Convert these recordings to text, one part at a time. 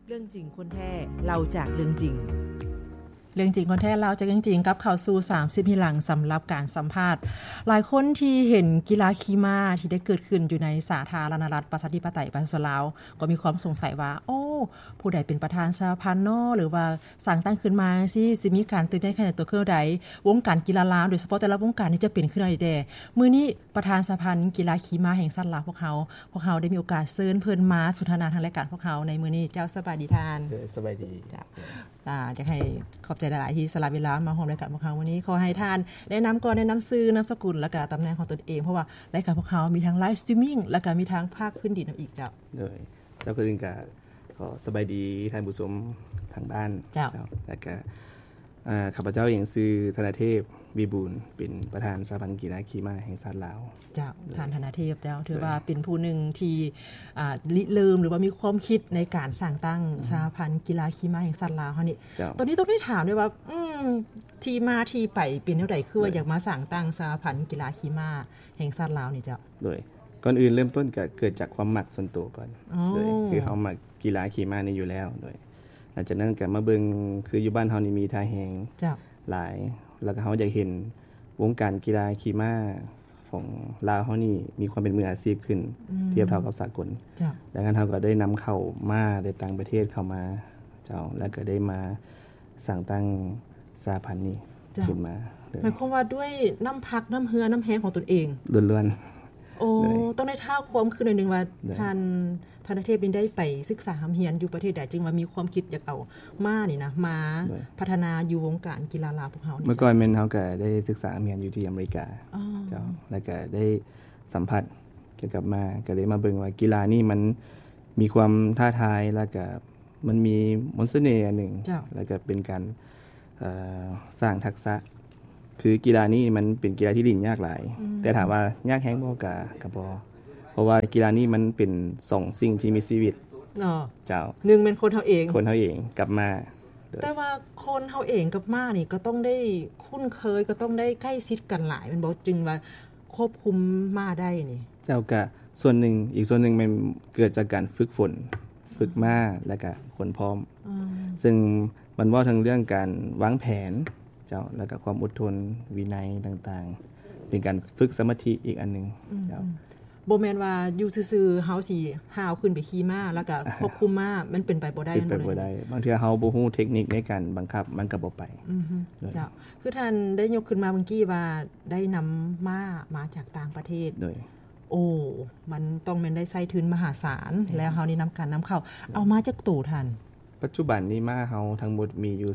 เรื่องจริงคนแท้เราจากเรื่องจริงคนแท้เราจากเรื่องจริงกับเข้าสู่30ทีหลังสำหรับการสัมภาษณ์หลายคนที่เห็นกีฬาขี่ม้าที่ได้เกิดขึ้นอยู่ในสาธารณรัฐประชาธิปไตยประชาชนลาวก็มีความสงสัยว่าโอ้ผู้ใดเป็นประธานสหพันธ์เนาะหรือว่าสร้างตั้งขึ้นมาสิมีการตื่นเต้นขนาดตัวเครื่องใดวงการกีฬาลาวโดยเฉพาะแต่ละวงการนี่จะเป็นขึ้นอะไรแด่มื้อนี้ประธานสหพันธ์กีฬาขี่ม้าแห่งชาติลาวพวกเขาได้มีโอกาสเชิญเพิ่นมาสนทนาทางรายการพวกเขาในมื้อนี้เจ้าสบายดีทานสบายดีจ้ะจะให้ขอบใจหลายๆที่สละเวลามาร่วมรายการพวกเขาวันนี้ขอให้ท่านแนะนำก่อนแนะนำชื่อนามสกุลและก็ตำแหน่งของตนเองเพราะว่ารายการพวกเขามีทั้งไลฟ์สตรีมมิ่งและก็มีทั้งภาคพื้นดินอีกเจ้าโดยเจ้าก็ถึงกับขอสบายดีท่านผู้ชมทางบ้านเจ้าและก็ข้าพเจ้าเองชื่อธนเทพวิบูลย์เป็นประธานสหพันธ์กีฬาขี่ม้าแห่งชาติลาวเจ้าท่านธนเทพเจ้าถือว่าเป็นผู้หนึ่งที่ริเริ่มหรือว่ามีความคิดในการสร้างตั้งสหพันธ์กีฬาขี่ม้าแห่งชาติลาวเฮานี่ตอนนี้ต้องได้ถามด้วยว่าที่มาที่ไปเป็นแนวใดคือว่าอยากมาสร้างตั้งสหพันธ์กีฬาขี่ม้าแห่งชาติลาวนี่เจ้าโดยก่อนอื่นเริ่มต้นก็เกิดจากความมักส่วนตัวก่อนเลยคือเฮามักกีฬาขี่ม้านี่อยู่แล้วโดยหลังจากนั้นก็มาเบิ่งคืออยู่บ้านเฮานี่มีท่าแฮงหลายแล้วก็เฮาอยากเห็นวงการกีฬาขี่ม้าของลาวเฮานี่มีความเป็นมืออาชีพขึ้นเทียบเท่ากับสากลดังนั้นเฮาก็ได้นำเข้าม้าในต่างประเทศเข้ามาเจ้าแล้วก็ได้มาสร้างตั้งสหพันธ์นี้ขึ้นมาหมายความว่าด้วยน้ำพักน้ำเหือน้ำแห้งของตนเองล้วนๆโอ้ต้องได้ท้าวความคือหน่อยนึงว่าท่านธนเทพได้ไปศึกษาเรียนอยู่ประเทศใดจึงว่ามีความคิดอยากเอาม้านี่นะมาพัฒนาอยู่วงการกีฬาลาวพวกเฮาเมื่อก่อนแม่นเฮาก็ได้ศึกษาเรียนอยู่ที่อเมริกาเจ้าแล้วก็ได้สัมผัสเกี่ยวกับม้าก็เลยมาเบิ่งว่ากีฬานี่มันมีความท้าทายแล้วก็มันมีมนต์เสน่ห์อันนึงแล้วก็เป็นการสร้างทักษะคือกีฬานี้มันเป็นกีฬาที่เล่นยากหลายแต่ถามว่ายากแฮงบ่ก็บ่เพราะว่ากีฬานี้มันเป็น2สิ่งที่มีชีวิตเจ้า 1เป็นคนเฮาเองกับม้าแต่ว่าคนเฮาเองกับม้านี่ก็ต้องได้คุ้นเคยก็ต้องได้ใกล้ชิดกันหลายมันบ่จึงว่าควบคุมม้าได้นี่เจ้าก็ส่วนหนึ่งอีกส่วนหนึ่งมันเกิดจากการฝึกฝนฝึกม้าแล้วก็คนพร้อมซึ่งมันว่าทั้งเรื่องการวางแผนเจ้าแล้วก็ความอดทนวินัยต่างๆเป็นการฝึกสมาธิอีกอันนึงเจ้าบ่แม่นว่าอยู่ซื่อๆเฮาสิหาวขึ้นไปขี่ม้าแล้วก็ควบคุมม้ามันเป็นไปบ่ได้เป็นไปบ่ได้บางเทื่อเฮาบ่ฮู้เทคนิคในการบังคับมันก็บ่ไปเจ้าคือท่านได้ยกขึ้นมาเมื่อกี้ว่าได้นำม้ามาจากต่างประเทศโดยโอ้มันต้องแม่นได้ใช้ทุนมหาศาลแล้วเฮานี่นำการนำเข้าเอามาจากตู้ท่านปัจจุบันนี้ม้าเฮาทั้งหมดมีอยู่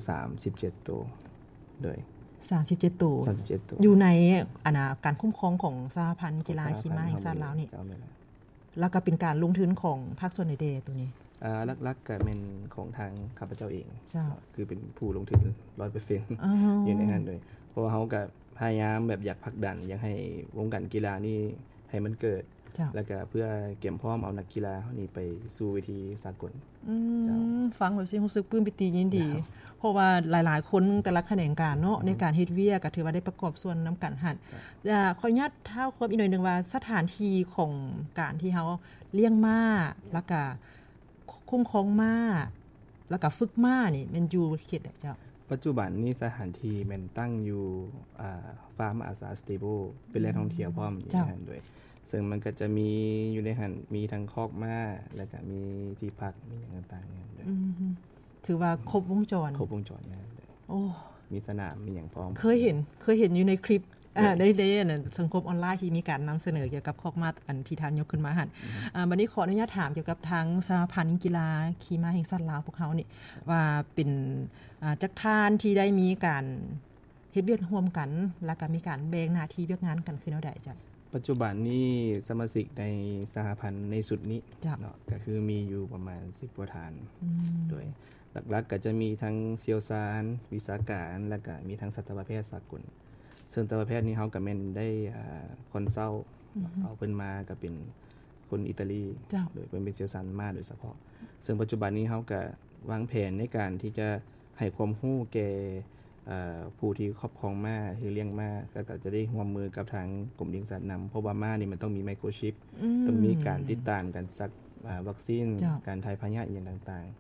37ตัวโดย 37ตัวอยู่ในการคุ้มครองของสหพันธ์กีฬาขี่ม้าแห่งชาติลาวนี่แล้วก็เป็นการลงทุนของภาคส่วนใดๆตัวนี้หลักๆก็เป็นของทางข้าพเจ้าเองคือเป็นผู้ลงทุน 100% อยู่ในนั้นด้วยเพราะว่าเฮาก็พยายามแบบอยากผลักดันอยากให้วงการกีฬานี่ให้มันเกิดแล้วก็เพื่อเก็บพร้อมเอานักกีฬาเฮานี่ไปสู่เวทีสากลฟังแบบสิรู้สึกปลื้มปิติยินดีเพราะว่าหลายๆคนแต่ละแขนงการเนาะในการเฮ็ดเวียกก็ถือว่าได้ประกอบส่วนนํากันหั่นขออนุญาตท้าวความอีกหน่อยนึงว่าสถานที่ของการที่เฮาเลี้ยงม้าแล้วก็คุ้มครองม้าแล้วก็ฝึกม้านี่มันอยู่เขตใดเจ้าปัจจุบันนี้สถานที่มันตั้งอยู่ฟาร์มอาสาสเตเบิลเป็นแหล่งท่องเที่ยวพร้อมอยู่นั่นด้วยซึ่งมันก็จะมีอยู่ในหั่นมีทั้งคอกม้าแล้วก็มีที่พักมีอย่างต่างๆเนี่ยถือว่าครบวงจรเนี่ยโอ้มีสนามมีอย่างพร้อมเคยเห็นอยู่ในคลิปได้สังคมออนไลน์ที่มีการนำเสนอเกี่ยวกับคอกม้าอันที่ท่านยกขึ้นมาหั่นบัดนี้ขออนุญาตถามเกี่ยวกับทางสหพันธ์กีฬาขี่ม้าแห่งชาติลาวพวกเฮานี่ว่าเป็นจักท่านที่ได้มีการเฮ็ดเวียกร่วมกันแล้วก็มีการแบ่งหน้าที่เวียกงานกันคือแนวใดจ้ะปัจจุบันนี้สมาชิกในสหพันธ์ในสุดนี้เนาะก็คือมีอยู่ประมาณ10กว่าท่านโดยหลักๆก็จะมีทั้งเชี่ยวชาญวิชาการแล้วก็มีทั้งสัตวแพทย์สากลซึ่งสัตวแพทย์นี้เฮาก็แม่นได้คอนซัลท์เอาเพิ่นมาก็เป็นคนอิตาลีโดยเพิ่นเป็นเชี่ยวชาญมาโดยเฉพาะซึ่งปัจจุบันนี้เฮาก็วางแผนในการที่จะให้ความรู้แก่ผู้ที่ครอบครองม้าที่เลี้ยงม้าก็จะได้ร่วมมือกับทางกรมเลี้ยงสัตว์นําเพราะว่าม้านี่มันต้องมีไมโครชิปต้องมีการติดตามการซักวัคซีนการถ่ายพยาธิอย่างต่างๆ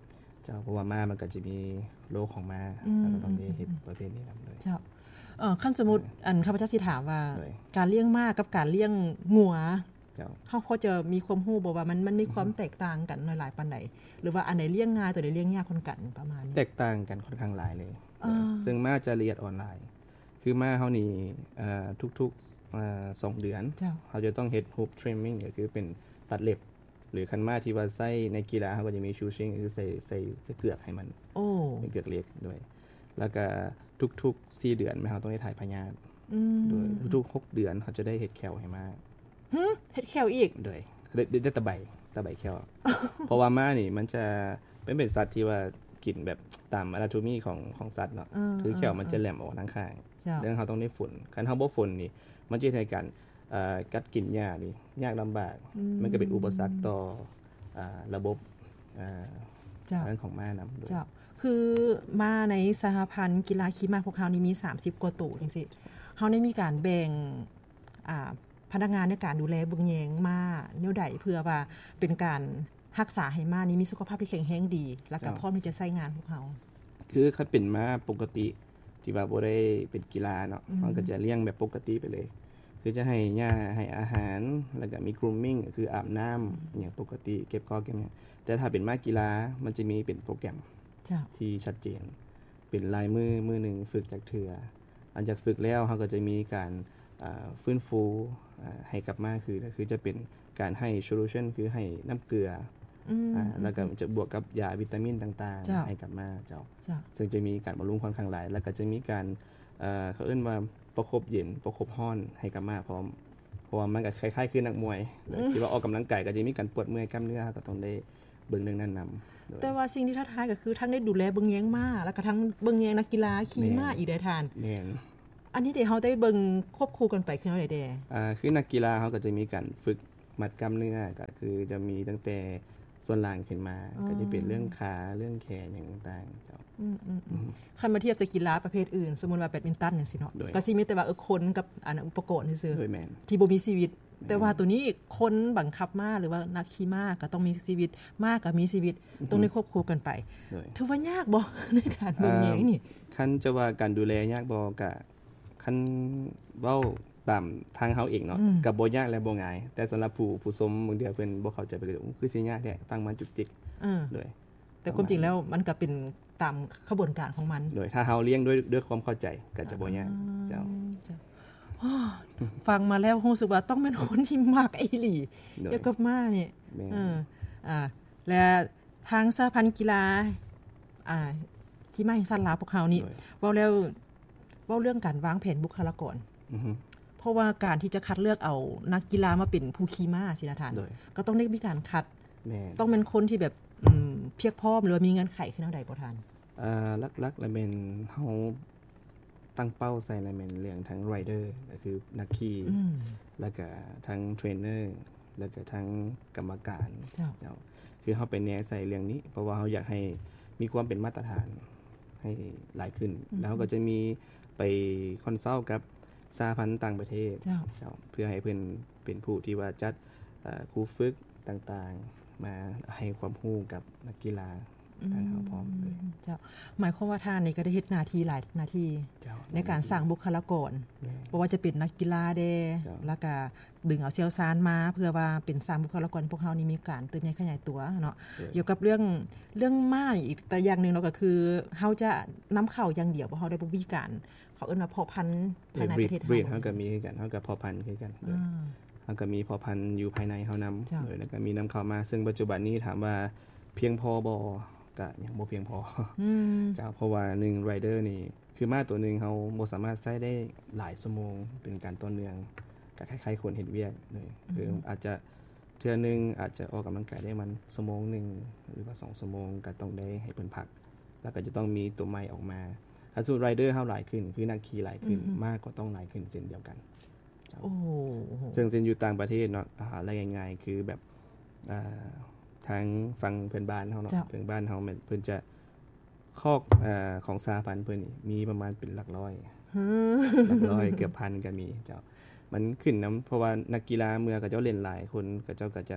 เจ้าเพราะว่าม้ามันก็จะมีโรคของม้าแล้วก็ต้องได้เฮ็ดประเภทนี้นำด้วยเจ้าคันสมมุติอันข้าพเจ้าสิถามว่าการเลี้ยงม้ากับการเลี้ยงงัวเจ้าเฮาพอจะมีความรู้บ่ว่ามันมีความแตกต่างกันหลายปานใดหรือว่าอันไหนเลี้ยงง่ายตัวใดเลี้ยงยากคนกันประมาณนี้แตกต่างกันค่อนข้างหลายเลยซึ่งม้าจะละเอียดอ่อนหลายคือม้าเฮานี่ทุกๆ2เดือนเฮาจะต้องเฮ็ด hoof trimming ก็คือเป็นตัดเล็บหรือคันม้าที่ว่าใช้ในกีฬาเฮาก็จะมี shoeing คือใส่เกือกให้มันเป็นเกือกเล็กด้วยแล้วก็ทุกๆ4เดือนเฮาต้องได้ถ่ายพยาธิโดยทุกๆ6เดือนเขาจะได้เฮ็ดแคลให้ม้าเฮ็ดแคลอีกด้วยได้ตะไบแคล เพราะว่าม้านี่มันจะเป็นสัตว์ที่ว่ากินแบบตาม anatomy ของสัตว์เนาะคือแคลมันจะแหลมออกทางข้างเรื่องเฮาต้องได้ฝนคันเฮาบ่ฝนนี่มันจะเฮ็ดให้การกัดกินหญ้านี่ยากลำบากมันก็เป็นอุปสรรคต่อระบบเรื่องของม้านำด้วยคือม้าในสหพันธ์กีฬาขี่ม้าพวกเฮานี่มี30กว่าตัวจังซี่เฮาได้มีการแบ่งพนักงานในการดูแลเบิ่งแยงม้าแนวใดเพื่อว่าเป็นการรักษาให้ม้านี้มีสุขภาพที่แข็งแรงดีแล้วก็พร้อมที่จะใช้งานพวกเฮาคือคันเป็นม้าปกติที่ว่าบ่ได้เป็นกีฬาเนาะมันก็จะเลี้ยงแบบปกติไปเลยคือจะให้หญ้าให้อาหารแล้วก็มี grooming ก็คืออาบน้ำอย่างปกติเก็บข้อเก็บเนี่ยแต่ถ้าเป็นม้ากีฬามันจะมีเป็นโปรแกรมที่ชัดเจนเป็นลายมือนึงฝึกจากเทื่ออันจากฝึกแล้วเฮาก็จะมีการฟื้นฟูให้กลับมาคือจะเป็นการให้ solution คือให้น้ำเกลือแล้วก็จะบวกกับยาวิตามินต่างๆให้กลับมาเจ้าซึ่งจะมีการบำรุงค่อนข้างหลายแล้วก็จะมีการเขาเอิ้นว่าประคบเย็นประคบร้อนให้กลับมาพร้อมเพราะว่ามันก็คล้ายๆคือนักมวยที่ว่าออกกำลังกายก็จะมีการปวดเมื่อยกล้ามเนื้อก็ต้องได้เบิ่งเรื่องนั้นนำแต่ว่าสิ่งที่ท้าทายก็คือทั้งได้ดูแลเบิ่งแยงม้าแล้วก็ทั้งเบิ่งแยงนักกีฬาขี่ม้าอีกได้ทานแม่นอันนี้เดี๋ยวเฮาได้เบิ่งควบคู่กันไปคือเฮาได้คือนักกีฬาเฮาก็จะมีการฝึกมัดกล้ามเนื้อก็คือจะมีตั้งแต่ส่วนล่างขึ้นมาก็จะเป็นเรื่องขาเรื่องแขนอย่างต่างๆเจ้าคันมาเทียบจะกีฬาประเภทอื่นสมมุติว่าแบดมินตันจังซี่เนาะก็สิมีแต่ว่าคนกับอุปกรณ์ซื่อๆที่บ่มีชีวิตแต่ว่าตัวนี้คนบังคับม้าหรือว่านักขี่ม้าก็ต้องมีชีวิตม้าก็มีชีวิตต้องได้ควบคู่กันไปถือว่ายากบ่ในการเบิ่งแยงนี่คันจะว่าการดูแลยากบ่ก็คันเว้าตามทางเฮาเองเนาะก็บ่ยากและบ่ง่ายแต่สำหรับผู้ชมบางเทื่อเพิ่นบ่เข้าใจไปเลยคือสิยากแท้ฟังมันจุกจิกด้วยแต่ความจริงแล้วมันก็เป็นตามกระบวนการของมันโดยถ้าเฮาเลี้ยงด้วยความเข้าใจก็จะบ่ยากเจ้าฟังมาแล้วรู้สึกว่าต้องเป็นคนที่มักอีหลีเกี่ยวกับม้านี่และทางสหพันธ์กีฬาขี่ม้าแห่งชาติลาวพวกเฮานี่เว้าแล้วเว้าเรื่องการวางแผนบุคลากรเพราะว่าการที่จะคัดเลือกเอานักกีฬามาเป็นผู้ขี่ม้าสินะท่านก็ต้องได้มีการคัดต้องเป็นคนที่แบบเพียบพร้อมหรือว่ามีเงื่อนไขคือแนวใดบ่ท่านลักๆแล้วเป็นเฮาตั้งเป้าใส่แล้วแม่นเรื่องทั้งไรเดอร์ก็คือนักขี่แล้วก็ทั้งเทรนเนอร์แล้วก็ทั้งกรรมการเจ้าคือเฮาไปแนใส่เรื่องนี้เพราะว่าเฮาอยากให้มีความเป็นมาตรฐานให้หลายขึ้นแล้วก็จะมีไปคอนซัลท์กับสหพันธ์ต่างประเทศเจ้าเพื่อให้เพิ่นเป็นผู้ที่ว่าจัดครูฝึกต่างๆมาให้ความรู้กับนักกีฬาทางเฮาพร้อมเลยเจ้าหมายความว่าท่านนี่ก็ได้เฮ็ดหน้าที่หลายหน้าที่ในการสร้างบุคลากรบ่ว่าจะเป็นนักกีฬาเด้แล้วก็ดึงเอาเชี่ยวชาญมาเพื่อว่าเป็นสร้างบุคลากรพวกเฮานี่มีการเติบใหญ่ขยายตัวเนาะเกี่ยวกับเรื่องม้าอีกแต่อย่างนึงเนาะก็คือเฮาจะนำเข้าอย่างเดียวบ่เฮาได้บ่มีการเขาเอิ้นว่าเพาะพันธุ์ภายในประเทศเฮาเฮาก็มีคือกันเฮาก็เพาะพันธุ์คือกันเฮาก็มีเพาะพันธุ์อยู่ภายในเฮานำแล้วก็มีนำเข้ามาซึ่งปัจจุบันนี้ถามว่าเพียงพอบ่ก็ยังบ่เพียงพอเจ้าเพราะว่า1ไรเดอร์นี่คือม้าตัวนึงเฮาบ่สามารถใช้ได้หลายชั่วโมงเป็นการต่อเนื่องก็คล้ายๆคนเฮ็ดเวียกเลยคืออาจจะเทื่อนึงอาจจะออกกำลังกายได้มันชั่วโมงนึงหรือว่า2ชั่วโมงก็ต้องได้ให้เพิ่นพักแล้วก็จะต้องมีตัวใหม่ออกมาถ้าสู้ไรเดอร์เฮาหลายขึ้นคือนักขี่หลายขึ้นม้าก็ต้องหลายขึ้นเช่นเดียวกันโอ้ซึ่งอยู่ต่างประเทศเนาะอะไรง่ายๆคือแบบทางฝั่งเพื่อนบ้านเฮาเนาะเพื่อนบ้านเฮาเพิ่นจะคอกของสหพันธ์เพิ่นนี่มีประมาณเป็นหลักร้อยเกือบพันก็มีเจ้ามันขึ้นนำเพราะว่านักกีฬาเมื่อเขาเจ้าเล่นหลายคนเขาเจ้าก็จะไป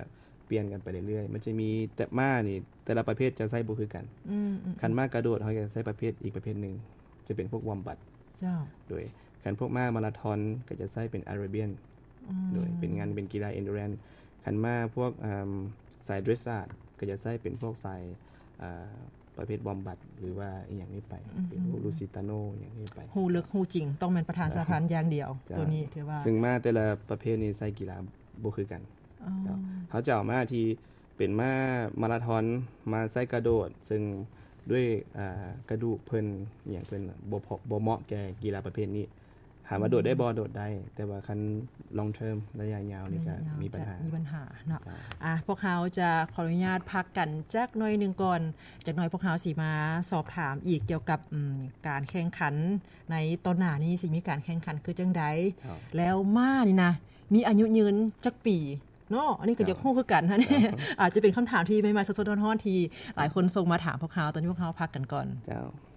ปลี่ยนกันไปเรื่อยๆมันจะมีแต่ม้านี่แต่ละประเภทจะใช้บ่คือกันคันม้ากระโดดเขาจะใช้ประเภทอีกประเภทนึงจะเป็นพวกวอมบัตเจ้าโดยคันพวกม้ามาราธอนก็จะใช้เป็นอาราเบียนโดยเป็นงานเป็นกีฬาเอนดูแรนซ์คันม้าพวกสายเดรสซาร์ดก็จะใช้เป็นพวกสายประเภทวอมบัตหรือว่าอีหยังนี้ไปเป็นลูซิตาโนอย่างนี้ไปฮู้ลึกฮู้จริงต้องเป็นประธานสหพันธ์อย่างเดียวตัวนี้ถือว่าซึ่งม้าแต่ละประเภทนี้ใช้กีฬาบ่คือกันเขาจะเอาม้าที่เป็นม้ามาราธอนมาใช้กระโดดซึ่งด้วยกระดูกเพิ่นอย่างเพิ่นบ่เหมาะแก่กีฬาประเภทนี้หาว่าโดดได้บ่โดดได้แต่ว่าคัน long term ระยะยาวนี่ก็มีปัญหาเนาะพวกเราจะขออนุญาตพักกันจักหน่อยนึงก่อนจักหน่อยพวกเราสิมาสอบถามอีกเกี่ยวกับการแข่งขันในตอนหน้านี้สิมีการแข่งขันคือจังได๋แล้วม้านี่นะมีอายุยืนจักปีเนาะอันนี้ก็จะฮู้คือกันนะเนี่ยอาจจะเป็นคำถามที่ใหม่ๆสดๆร้อนๆที่หลายคนส่งมาถามพวกเราตอนนี้พวกเราพักกันก่อนเจ้า